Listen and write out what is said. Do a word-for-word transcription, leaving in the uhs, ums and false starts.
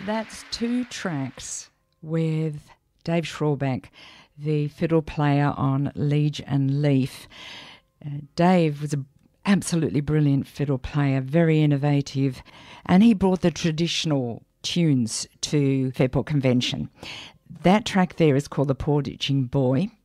That's two tracks with Dave Schroebeck, the fiddle player on Liege and Leaf. Uh, Dave was an absolutely brilliant fiddle player, very innovative, and he brought the traditional tunes to Fairport Convention. That track there is called The Porridging Boy,